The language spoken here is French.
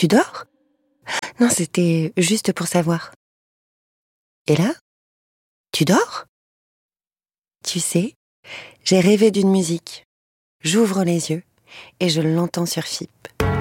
Tu dors ? Non, c'était juste pour savoir. Et là ? Tu dors ? Tu sais, j'ai rêvé d'une musique. J'ouvre les yeux et je l'entends sur FIP.